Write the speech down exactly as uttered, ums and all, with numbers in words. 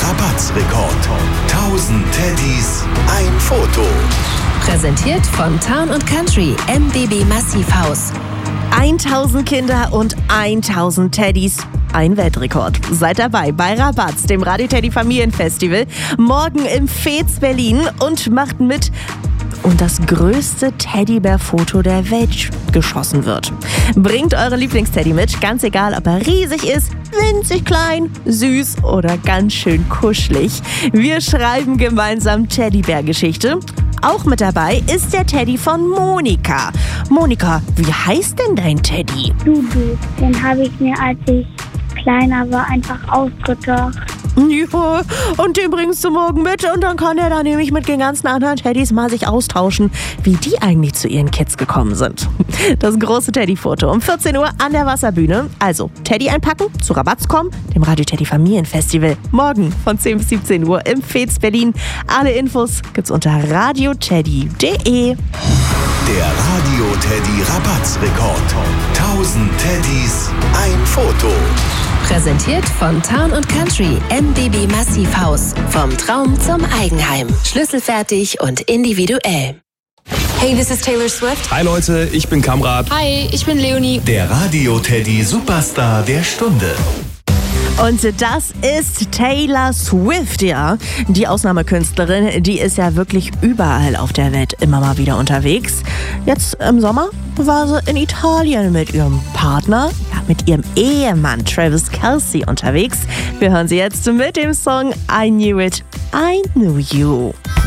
Rabattsrekord. tausend Teddys, ein Foto. Präsentiert von Town und Country M B B Massivhaus. tausend Kinder und tausend Teddys. Ein Weltrekord. Seid dabei bei Rabatz, dem Radio Teddy Familienfestival, morgen im Veets Berlin und macht mit und das größte Teddybär-Foto der Welt geschossen wird. Bringt eure Lieblingsteddy mit, ganz egal, ob er riesig ist, winzig klein, süß oder ganz schön kuschelig. Wir schreiben gemeinsam Teddybär-Geschichte. Auch mit dabei ist der Teddy von Monika. Monika, wie heißt denn dein Teddy? Dudu. Den habe ich mir, als ich kleiner war, einfach ausgedacht. Ja, und den bringst du morgen mit und dann kann er da nämlich mit den ganzen anderen Teddys mal sich austauschen, wie die eigentlich zu ihren Kids gekommen sind. Das große Teddy-Foto um vierzehn Uhr an der Wasserbühne. Also Teddy einpacken, zu Rabatz kommen, dem Radio Teddy Familienfestival. Morgen von zehn bis siebzehn Uhr im Veets Berlin. Alle Infos gibt's unter radioteddy punkt de. Der Radio Teddy Rabattsrekord. tausend Teddys, ein Foto. Präsentiert von Town und Country M B B Massivhaus. Vom Traum zum Eigenheim. Schlüsselfertig und individuell. Hey, this is Taylor Swift. Hi Leute, ich bin Kamrat. Hi, ich bin Leonie. Der Radio Teddy Superstar der Stunde. Und das ist Taylor Swift, ja. Die Ausnahmekünstlerin, die ist ja wirklich überall auf der Welt immer mal wieder unterwegs. Jetzt im Sommer war sie in Italien mit ihrem Partner, ja, mit ihrem Ehemann Travis Kelce unterwegs. Wir hören sie jetzt mit dem Song I Knew It, I Knew You.